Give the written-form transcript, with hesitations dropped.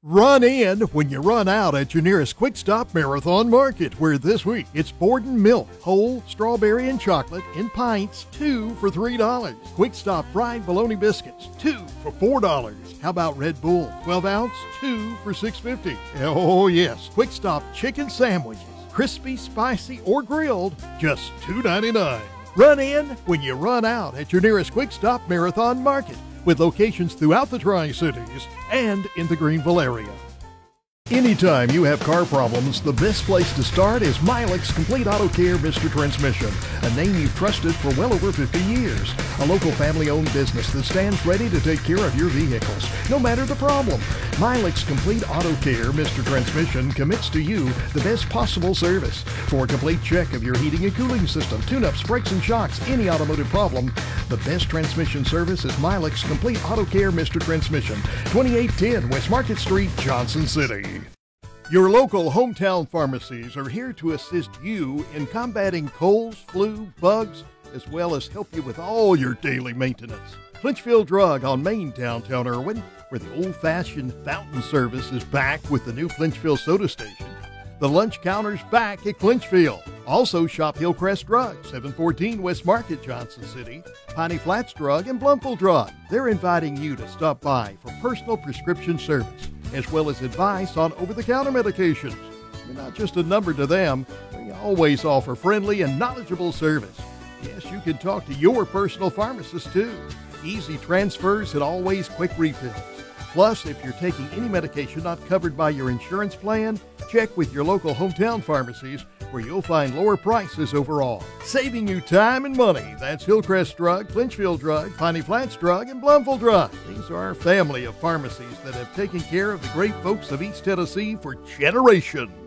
Run in when you run out at your nearest Quick Stop Marathon Market, where this week it's Borden milk, whole, strawberry, and chocolate in pints, 2 for $3. Quick Stop fried bologna biscuits, 2 for $4. How about Red Bull, 12 ounce, 2 for $6.50. Oh yes, Quick Stop chicken sandwiches, crispy, spicy, or grilled, just $2.99. Run in when you run out at your nearest Quick Stop Marathon Market, with locations throughout the Tri-Cities and in the Greenville area. Anytime you have car problems, the best place to start is Milex Complete Auto Care Mr. Transmission, a name you've trusted for well over 50 years. A local family-owned business that stands ready to take care of your vehicles, no matter the problem. Milex Complete Auto Care Mr. Transmission commits to you the best possible service. For a complete check of your heating and cooling system, tune-ups, brakes and shocks, any automotive problem, the best transmission service is Milex Complete Auto Care Mr. Transmission, 2810 West Market Street, Johnson City. Your local hometown pharmacies are here to assist you in combating colds, flu, bugs, as well as help you with all your daily maintenance. Clinchfield Drug on Main, downtown Irwin, where the old-fashioned fountain service is back with the new Clinchfield soda station. The lunch counter's back at Clinchfield. Also, shop Hillcrest Drug, 714 West Market, Johnson City, Piney Flats Drug, and Blumfield Drug. They're inviting you to stop by for personal prescription service, as well as advice on over-the-counter medications. You're not just a number to them. They always offer friendly and knowledgeable service. Yes, you can talk to your personal pharmacist, too. Easy transfers and always quick refills. Plus, if you're taking any medication not covered by your insurance plan, check with your local hometown pharmacies, where you'll find lower prices overall, saving you time and money. That's Hillcrest Drug, Clinchfield Drug, Piney Flats Drug, and Blumfield Drug. These are our family of pharmacies that have taken care of the great folks of East Tennessee for generations.